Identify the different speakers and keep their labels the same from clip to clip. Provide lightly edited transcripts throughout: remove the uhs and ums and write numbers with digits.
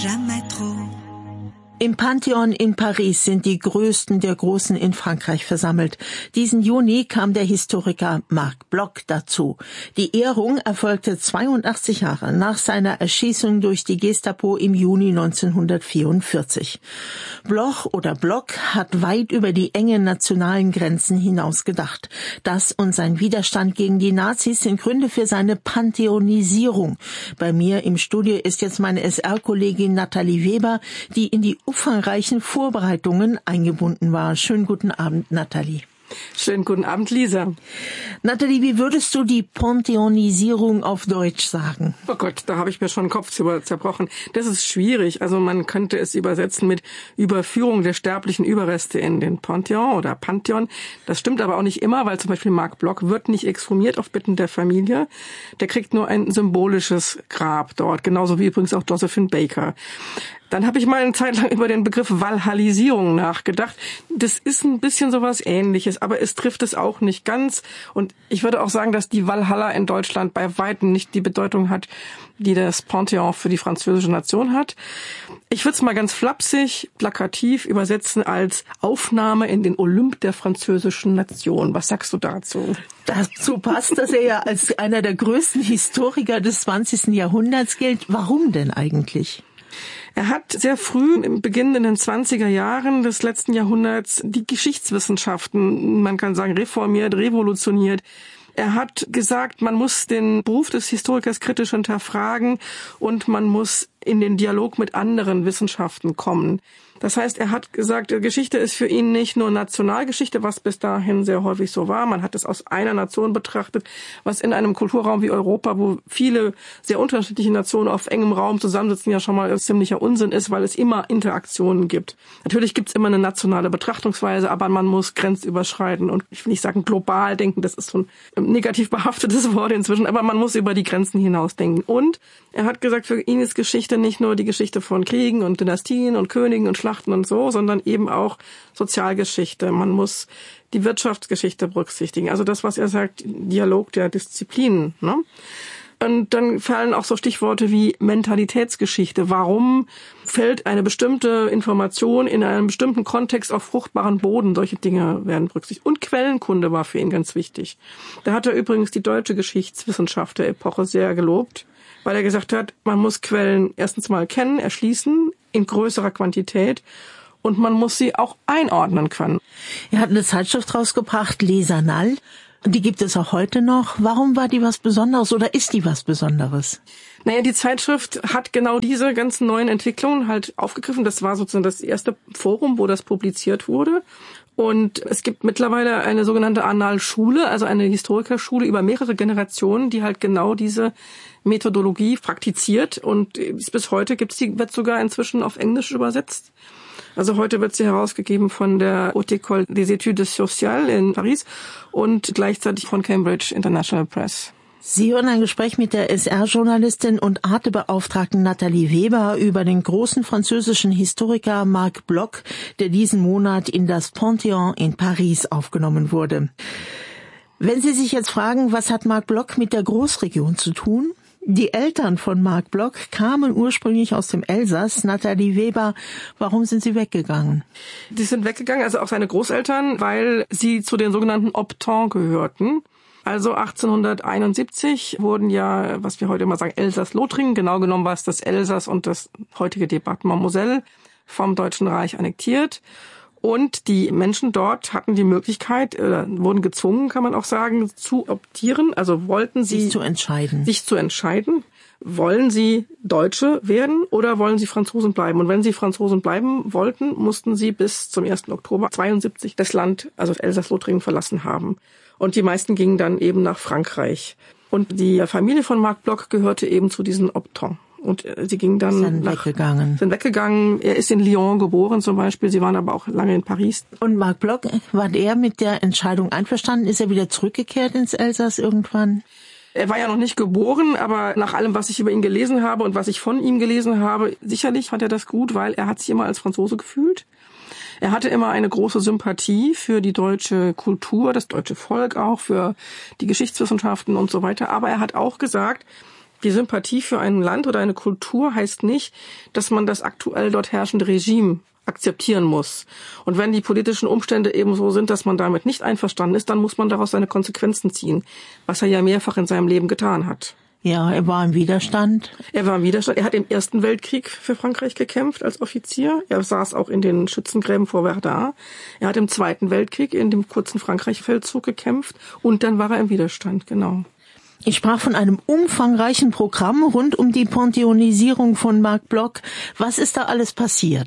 Speaker 1: Jamais trop.
Speaker 2: Im Panthéon in Paris sind die Größten der Großen in Frankreich versammelt. Diesen Juni kam der Historiker Marc Bloch dazu. Die Ehrung erfolgte 82 Jahre nach seiner Erschießung durch die Gestapo im Juni 1944. Bloch hat weit über die engen nationalen Grenzen hinaus gedacht. Das und sein Widerstand gegen die Nazis sind Gründe für seine Pantheonisierung. Bei mir im Studio ist jetzt meine SR-Kollegin Nathalie Weber, die in die umfangreichen Vorbereitungen eingebunden war. Schönen guten Abend, Nathalie.
Speaker 3: Schönen guten Abend, Lisa.
Speaker 2: Nathalie, wie würdest du die Pantheonisierung auf Deutsch sagen?
Speaker 3: Oh Gott, da habe ich mir schon den Kopf zerbrochen. Das ist schwierig. Also man könnte es übersetzen mit Überführung der sterblichen Überreste in den Pantheon oder Pantheon. Das stimmt aber auch nicht immer, weil zum Beispiel Marc Bloch wird nicht exhumiert auf Bitten der Familie. Der kriegt nur ein symbolisches Grab dort, genauso wie übrigens auch Josephine Baker. Dann habe ich mal eine Zeit lang über den Begriff Walhallisierung nachgedacht. Das ist ein bisschen sowas Ähnliches, aber es trifft es auch nicht ganz. Und ich würde auch sagen, dass die Walhalla in Deutschland bei weitem nicht die Bedeutung hat, die das Panthéon für die französische Nation hat. Ich würde es mal ganz flapsig, plakativ übersetzen als Aufnahme in den Olymp der französischen Nation. Was sagst du dazu?
Speaker 2: Dazu passt, dass er ja als einer der größten Historiker des 20. Jahrhunderts gilt. Warum denn eigentlich?
Speaker 3: Er hat sehr früh, im Beginn in den 20er Jahren des letzten Jahrhunderts, die Geschichtswissenschaften, man kann sagen, reformiert, revolutioniert. Er hat gesagt, man muss den Beruf des Historikers kritisch hinterfragen und man muss in den Dialog mit anderen Wissenschaften kommen. Das heißt, er hat gesagt, Geschichte ist für ihn nicht nur Nationalgeschichte, was bis dahin sehr häufig so war. Man hat es aus einer Nation betrachtet, was in einem Kulturraum wie Europa, wo viele sehr unterschiedliche Nationen auf engem Raum zusammensitzen, ja schon mal ziemlicher Unsinn ist, weil es immer Interaktionen gibt. Natürlich gibt es immer eine nationale Betrachtungsweise, aber man muss grenzüberschreitend und ich will nicht sagen global denken, das ist so ein negativ behaftetes Wort inzwischen, aber man muss über die Grenzen hinaus denken. Und er hat gesagt, für ihn ist Geschichte nicht nur die Geschichte von Kriegen und Dynastien und Königen und Schlachten und so, sondern eben auch Sozialgeschichte. Man muss die Wirtschaftsgeschichte berücksichtigen. Also das, was er sagt, Dialog der Disziplinen, ne? Und dann fallen auch so Stichworte wie Mentalitätsgeschichte. Warum fällt eine bestimmte Information in einem bestimmten Kontext auf fruchtbaren Boden? Solche Dinge werden berücksichtigt. Und Quellenkunde war für ihn ganz wichtig. Da hat er übrigens die deutsche Geschichtswissenschaft der Epoche sehr gelobt, weil er gesagt hat, man muss Quellen erstens mal kennen, erschließen, in größerer Quantität, und man muss sie auch einordnen können.
Speaker 2: Er hat eine Zeitschrift rausgebracht, Lesanal. Die gibt es auch heute noch. Warum war die was Besonderes oder ist die was Besonderes?
Speaker 3: Naja, die Zeitschrift hat genau diese ganzen neuen Entwicklungen halt aufgegriffen. Das war sozusagen das erste Forum, wo das publiziert wurde. Und es gibt mittlerweile eine sogenannte Annalschule, also eine Historikerschule über mehrere Generationen, die halt genau diese Methodologie praktiziert. Und bis heute wird sogar inzwischen auf Englisch übersetzt. Also heute wird sie herausgegeben von der Haute École des Études Sociales in Paris und gleichzeitig von Cambridge International Press.
Speaker 2: Sie hören ein Gespräch mit der SR-Journalistin und Arte-Beauftragten Nathalie Weber über den großen französischen Historiker Marc Bloch, der diesen Monat in das Panthéon in Paris aufgenommen wurde. Wenn Sie sich jetzt fragen, was hat Marc Bloch mit der Großregion zu tun? Die Eltern von Marc Bloch kamen ursprünglich aus dem Elsass. Nathalie Weber, warum sind sie weggegangen?
Speaker 3: Die sind weggegangen, also auch seine Großeltern, weil sie zu den sogenannten Optants gehörten. Also 1871 wurden ja, was wir heute immer sagen, Elsass-Lothringen, genau genommen war es das Elsass und das heutige Departement Moselle, vom Deutschen Reich annektiert. Und die Menschen dort hatten die Möglichkeit, wurden gezwungen, kann man auch sagen, zu optieren. Also wollten sie
Speaker 2: sich zu entscheiden.
Speaker 3: Wollen sie Deutsche werden oder wollen sie Franzosen bleiben? Und wenn sie Franzosen bleiben wollten, mussten sie bis zum 1. Oktober 72 das Land, also Elsass-Lothringen, verlassen haben. Und die meisten gingen dann eben nach Frankreich. Und die Familie von Marc Bloch gehörte eben zu diesen Optants. Und sie gingen dann sind weggegangen. Er ist in Lyon geboren zum Beispiel. Sie waren aber auch lange in Paris.
Speaker 2: Und Marc Bloch, war der mit der Entscheidung einverstanden? Ist er wieder zurückgekehrt ins Elsass irgendwann?
Speaker 3: Er war ja noch nicht geboren, aber nach allem, was ich über ihn gelesen habe und was ich von ihm gelesen habe, sicherlich fand er das gut, weil er hat sich immer als Franzose gefühlt. Er hatte immer eine große Sympathie für die deutsche Kultur, das deutsche Volk auch, für die Geschichtswissenschaften und so weiter. Aber er hat auch gesagt, Die Sympathie für ein Land oder eine Kultur heißt nicht, dass man das aktuell dort herrschende Regime akzeptieren muss. Und wenn die politischen Umstände eben so sind, dass man damit nicht einverstanden ist, dann muss man daraus seine Konsequenzen ziehen, was er ja mehrfach in seinem Leben getan hat.
Speaker 2: Ja, er war im Widerstand.
Speaker 3: Er hat im Ersten Weltkrieg für Frankreich gekämpft als Offizier. Er saß auch in den Schützengräben vor Verdun. Er hat im Zweiten Weltkrieg in dem kurzen Frankreich-Feldzug gekämpft und dann war er im Widerstand, genau.
Speaker 2: Ich sprach von einem umfangreichen Programm rund um die Panthéonisierung von Marc Bloch. Was ist da alles passiert?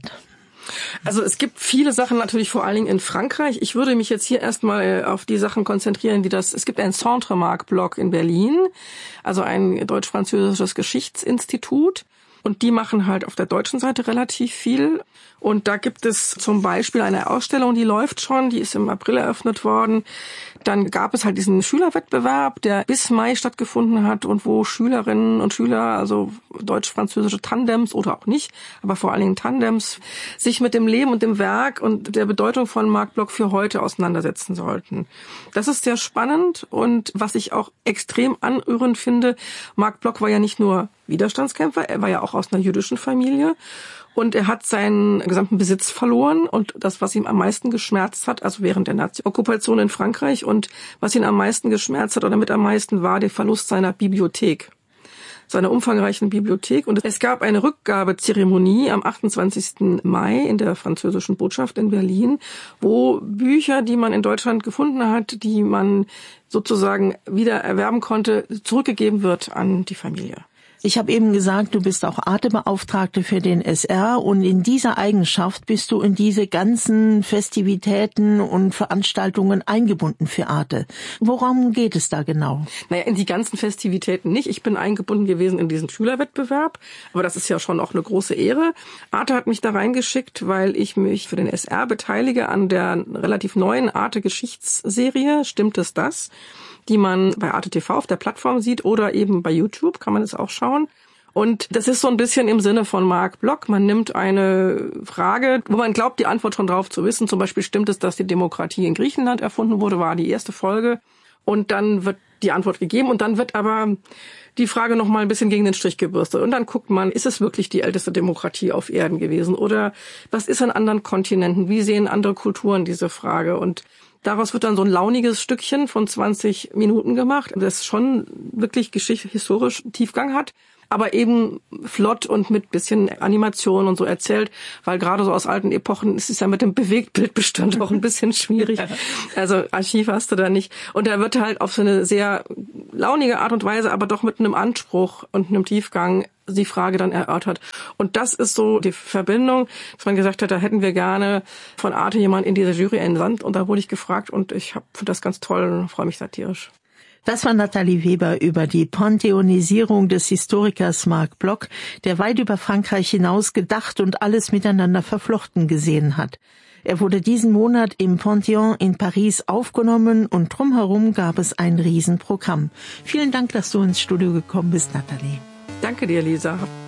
Speaker 3: Also es gibt viele Sachen natürlich vor allen Dingen in Frankreich. Ich würde mich jetzt hier erstmal auf die Sachen konzentrieren, es gibt ein Centre Marc Bloch in Berlin, also ein deutsch-französisches Geschichtsinstitut. Und die machen halt auf der deutschen Seite relativ viel. Und da gibt es zum Beispiel eine Ausstellung, die läuft schon, die ist im April eröffnet worden. Dann gab es halt diesen Schülerwettbewerb, der bis Mai stattgefunden hat und wo Schülerinnen und Schüler, also deutsch-französische Tandems oder auch nicht, aber vor allen Dingen Tandems, sich mit dem Leben und dem Werk und der Bedeutung von Marc Bloch für heute auseinandersetzen sollten. Das ist sehr spannend und was ich auch extrem anrührend finde, Marc Bloch war ja nicht nur Widerstandskämpfer, er war ja auch aus einer jüdischen Familie. Und er hat seinen gesamten Besitz verloren und das, was ihm am meisten geschmerzt hat, also während der Nazi-Okkupation in Frankreich und was ihn am meisten geschmerzt hat oder mit am meisten war der Verlust seiner Bibliothek, seiner umfangreichen Bibliothek. Und es gab eine Rückgabezeremonie am 28. Mai in der französischen Botschaft in Berlin, wo Bücher, die man in Deutschland gefunden hat, die man sozusagen wieder erwerben konnte, zurückgegeben wird an die Familie.
Speaker 2: Ich habe eben gesagt, du bist auch Arte-Beauftragte für den SR und in dieser Eigenschaft bist du in diese ganzen Festivitäten und Veranstaltungen eingebunden für Arte. Worum geht es da genau?
Speaker 3: Naja, in die ganzen Festivitäten nicht. Ich bin eingebunden gewesen in diesen Schülerwettbewerb, aber das ist ja schon auch eine große Ehre. Arte hat mich da reingeschickt, weil ich mich für den SR beteilige an der relativ neuen Arte-Geschichtsserie Stimmt es das? Die man bei Arte TV auf der Plattform sieht oder eben bei YouTube kann man es auch schauen. Und das ist so ein bisschen im Sinne von Marc Bloch. Man nimmt eine Frage, wo man glaubt, die Antwort schon drauf zu wissen. Zum Beispiel stimmt es, dass die Demokratie in Griechenland erfunden wurde, war die erste Folge. Und dann wird die Antwort gegeben und dann wird aber die Frage noch mal ein bisschen gegen den Strich gebürstet. Und dann guckt man, ist es wirklich die älteste Demokratie auf Erden gewesen? Oder was ist an anderen Kontinenten? Wie sehen andere Kulturen diese Frage? Und daraus wird dann so ein launiges Stückchen von 20 Minuten gemacht, das schon wirklich historisch Tiefgang hat, aber eben flott und mit bisschen Animation und so erzählt, weil gerade so aus alten Epochen ist es ja mit dem Bewegtbildbestand auch ein bisschen schwierig. Also Archiv hast du da nicht. Und da wird halt auf so eine sehr launige Art und Weise, aber doch mit einem Anspruch und einem Tiefgang die Frage dann erörtert. Und das ist so die Verbindung, dass man gesagt hat, da hätten wir gerne von Arte jemand in diese Jury entsandt. Und da wurde ich gefragt und ich finde das ganz toll und freue mich satirisch.
Speaker 2: Das war Nathalie Weber über die Panthéonisierung des Historikers Marc Bloch, der weit über Frankreich hinaus gedacht und alles miteinander verflochten gesehen hat. Er wurde diesen Monat im Panthéon in Paris aufgenommen und drumherum gab es ein Riesenprogramm. Vielen Dank, dass du ins Studio gekommen bist, Nathalie.
Speaker 3: Danke dir, Lisa.